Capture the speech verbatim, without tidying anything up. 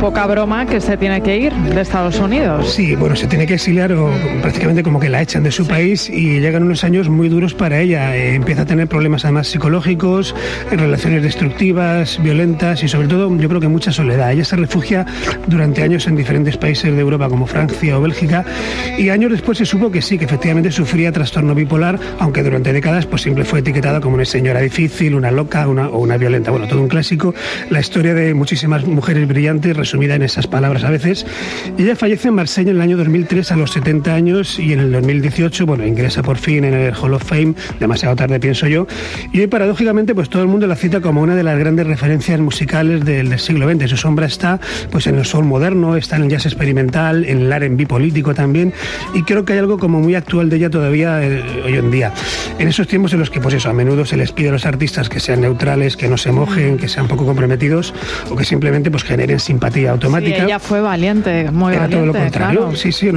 poca broma que se tiene que ir de Estados Unidos. Sí, bueno, se tiene que exiliar o prácticamente como que la echan de su sí. país y llegan unos años muy duros para ella. Eh, empieza a tener problemas además psicológicos, relaciones destructivas, violentas y sobre todo yo creo que mucha soledad. Ella se refugia durante años en diferentes países de Europa como Francia o Bélgica y años después se supo que sí, que efectivamente sufría trastorno bipolar, aunque durante décadas pues siempre fue etiquetada como una señora difícil, una loca una, o una violenta. Bueno, todo un clásico, la historia de muchísimas mujeres brillantes resumida en esas palabras a veces. Ella fallece en Marsella en el año dos mil tres a los setenta años y en el dos mil dieciocho, bueno, ingresa por fin en el Hall of Fame, demasiado tarde pienso yo, y hoy paradójicamente pues todo el mundo la cita como una de las grandes referencias musicales del, del siglo veinte. Su sombra está pues en el soul moderno, está en el jazz experimental, en el R and B político también, y creo que hay algo como muy actual de ella todavía eh, hoy en día. En esos tiempos en los que pues eso, a menudo se les pide a los artistas que sean neutrales, que no se mojen, que sean poco comprometidos o que simplemente pues generen simpatía automática. Sí, ella fue valiente, muy Era valiente. todo lo contrario, claro. sí, sí.